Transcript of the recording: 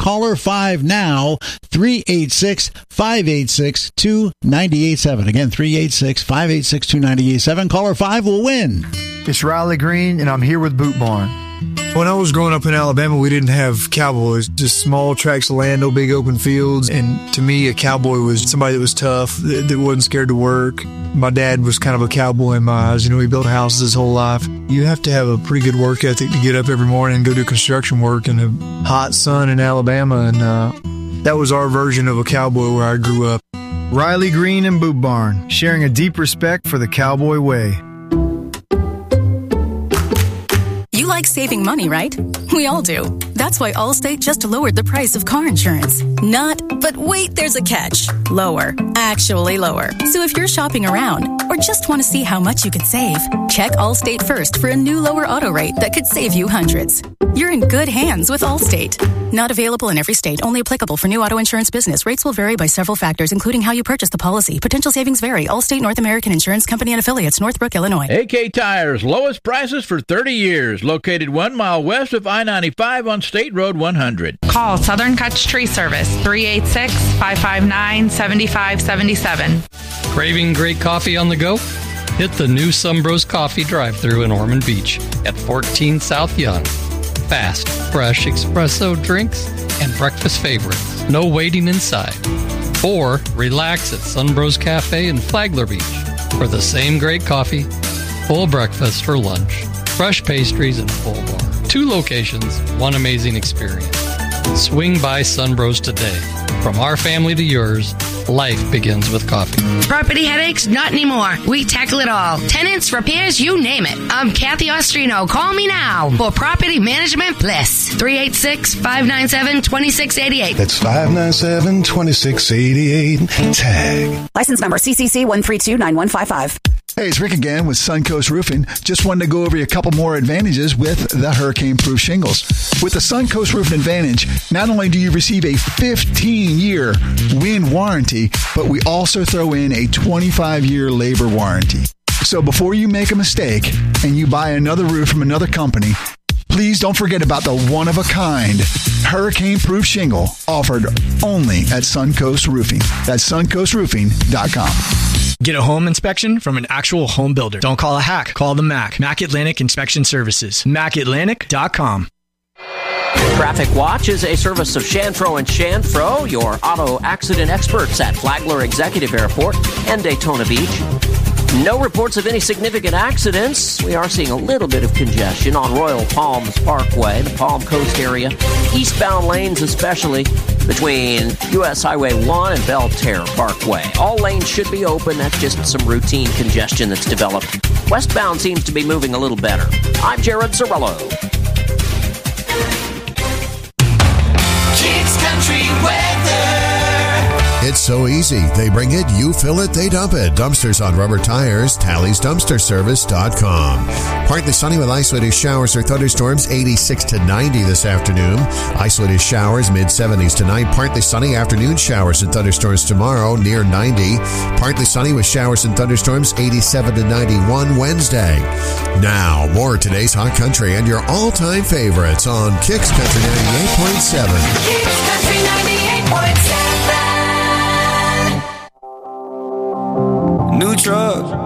caller 5 now, 386-586-2987. Again, 386-586-2987. Caller 5 will win. It's Riley Green, and I'm here with Boot Barn. When I was growing up in Alabama, we didn't have cowboys, just small tracts of land, no big open fields. And to me, a cowboy was somebody that was tough, that wasn't scared to work. My dad was kind of a cowboy in my eyes. You know, he built houses his whole life. You have to have a pretty good work ethic to get up every morning and go do construction work in the hot sun in Alabama. And that was our version of a cowboy where I grew up. Riley Green and Boot Barn, sharing a deep respect for the cowboy way. You like saving money, right? We all do. That's why Allstate just lowered the price of car insurance. Not, but wait, there's a catch. Lower. Actually lower. So if you're shopping around or just want to see how much you could save, check Allstate first for a new lower auto rate that could save you hundreds. You're in good hands with Allstate. Not available in every state. Only applicable for new auto insurance business. Rates will vary by several factors, including how you purchase the policy. Potential savings vary. Allstate North American Insurance Company and Affiliates, Northbrook, Illinois. AK Tires, lowest prices for 30 years. Located 1 mile west of I-95 on State Road 100. Call Southern Cuts Tree Service, 386-559-7577. Craving great coffee on the go? Hit the new Sunbros Coffee drive-thru in Ormond Beach at 14 South Young. Fast, fresh espresso drinks and breakfast favorites. No waiting inside. Or relax at Sunbros Cafe in Flagler Beach for the same great coffee, full breakfast for lunch, fresh pastries, and full bar. 2 locations, 1 amazing experience. Swing by Sunbros today. From our family to yours, life begins with coffee. Property headaches? Not anymore. We tackle it all. Tenants, repairs, you name it. I'm Kathy Ostrino. Call me now for Property Management Bliss. 386-597-2688. That's 597-2688. Tag. License number CCC 1329155. Hey, it's Rick again with Suncoast Roofing. Just wanted to go over a couple more advantages with the hurricane-proof shingles. With the Suncoast Roofing Advantage, not only do you receive a 15-year wind warranty, but we also throw in a 25-year labor warranty. So before you make a mistake and you buy another roof from another company, please don't forget about the one-of-a-kind hurricane-proof shingle offered only at Suncoast Roofing. That's suncoastroofing.com. Get a home inspection from an actual home builder. Don't call a hack. Call the MAC. MAC Atlantic Inspection Services. MacAtlantic.com. Traffic Watch is a service of Shanfro & Shanfro, your auto accident experts at Flagler Executive Airport and Daytona Beach. No reports of any significant accidents. We are seeing a little bit of congestion on Royal Palms Parkway, the Palm Coast area, eastbound lanes especially between U.S. Highway 1 and Belterre Parkway. All lanes should be open. That's just some routine congestion that's developed. Westbound seems to be moving a little better. I'm Jared Zarello. Kicks Country Weather. It's so easy. They bring it, you fill it, they dump it. Dumpsters on rubber tires, TallysDumpsterService.com. Partly sunny with isolated showers or thunderstorms, 86 to 90 this afternoon. Isolated showers, mid-70s tonight. Partly sunny, afternoon showers and thunderstorms tomorrow, near 90. Partly sunny with showers and thunderstorms, 87 to 91 Wednesday. Now, more of today's Hot Country and your all-time favorites on Kicks Country 98.7. Kicks Country 98.7. New truck,